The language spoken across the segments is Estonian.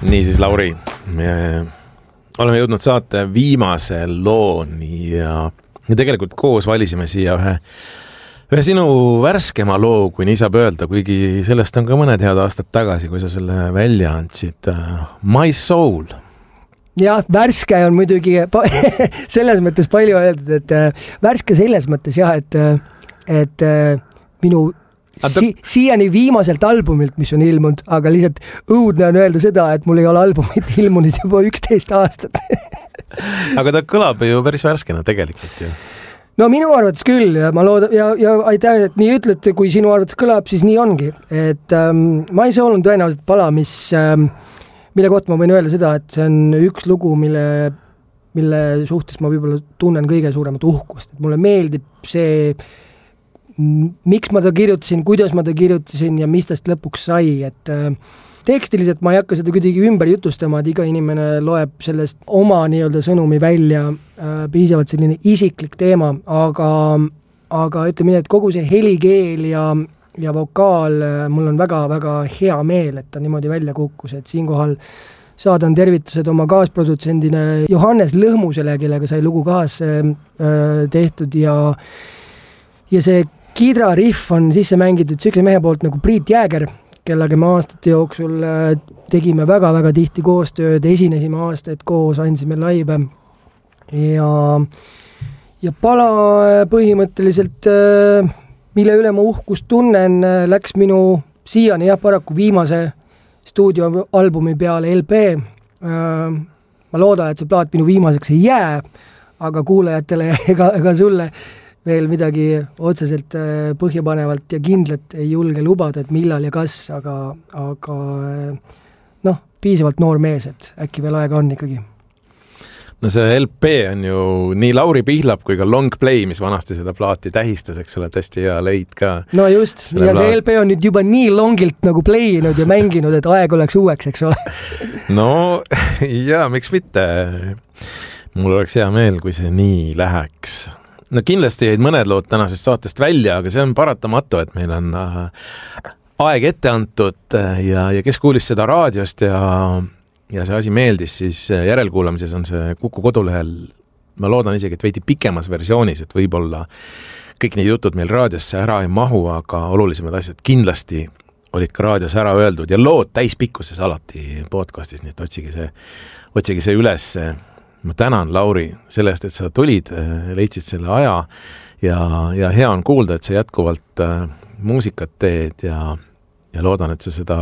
Niisiis, Lauri, me oleme jõudnud saate viimase looni ja tegelikult koos valisime siia ühe sinu värskema loo, kui nii saab öelda, kuigi sellest on ka mõned head aastad tagasi, kui sa selle välja andsid. My Soul. Jah, värske on muidugi selles mõttes palju öeldud, et värske selles mõttes jah, et minu siiani viimaselt albumilt, mis on ilmunud, aga lihtsalt õudne on öelda seda, et mul ei ole albumit ilmunud juba 11 aastat. Aga ta kõlab ju päris värskena tegelikult ju. No minu arvates küll ja ma loodan ja aitäh, et nii ütled, kui sinu arvates kõlab, siis nii ongi. Et My Soul on tõenäoliselt pala, mille kohta ma võin öelda seda, et see on üks lugu, mille suhtes ma võib-olla tunnen kõige suuremat uhkust. Et mulle meeldib see, miks ma ta kirjutasin, kuidas ma ta kirjutasin ja mis tast lõpuks sai, et tekstiliselt ma ei hakka seda kuidagi ümber jutustama, et iga inimene loeb sellest oma nii-öelda sõnumi välja, piisavalt selline isiklik teema, aga ütleme nii, et kogu see helikeel ja vokaal, mul on väga-väga hea meel, et ta niimoodi välja kukkus, et siinkohal saadan tervitused oma kaasprodutsendina Johannes Lõhmusele, kellega sai lugu kaas tehtud ja see kidrariff on sisse mängitud sükse mehe poolt nagu Priit Jääger, kellega me aastate jooksul tegime väga-väga tihti koostööd, esinesime aastaid koos, andsime laive ja pala põhimõtteliselt, mille üle ma uhkust tunnen, läks minu siiani paraku viimase stuudioalbumi peale LP. Ma loodan, et see plaat minu viimaseks ei jää, aga kuulajatele ega sulle veel midagi otseselt põhjapanevalt ja kindlat ei julge lubada, et millal ja kas, aga piisavalt noor mees, et äkki veel aega on ikkagi. No see LP on ju nii Lauri Pihlap kui ka Long Play, mis vanasti seda plaati tähistas, eks ole, hästi hea leid ka. No just, ja see LP on nüüd juba nii longilt nagu playinud ja mänginud, et aeg oleks uueks, eks ole. No jaa, miks mitte? Mul oleks hea meel, kui see nii läheks. No kindlasti jäid mõned lood tänasest saatest välja, aga see on paratamatu, et meil on aeg ette antud ja kes kuulis seda raadiost ja see asi meeldis, siis järelkuulamises on see Kuku kodulehel, ma loodan isegi, et veidi pikemas versioonis, et võib-olla kõik need jutud meil raadiosse ära ei mahu, aga olulisemad asjad kindlasti olid ka raadios ära öeldud ja lood täispikkuses alati podcastis, nii et otsige see üles. Ma tänan, Lauri, selle eest, et sa tulid, leidsid selle aja ja hea on kuulda, et sa jätkuvalt muusikat teed ja loodan, et sa seda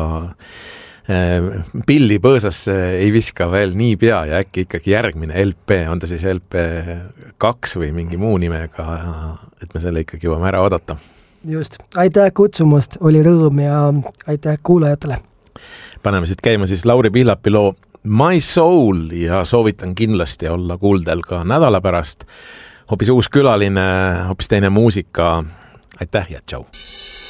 pilli põõsasse ei viska veel nii pea ja äkki ikkagi järgmine LP, on ta siis LP 2 või mingi muu nimega, et me selle ikkagi jõuame ära oodata. Just, aitäh kutsumast, oli rõõm ja aitäh kuulajatele. Paneme siit käima siis Lauri Pihlapi loo My Soul ja soovitan kindlasti olla kuuldel ka nädala pärast. Hoopis uus külaline, hoopis teine muusika. Aitäh ja tšau!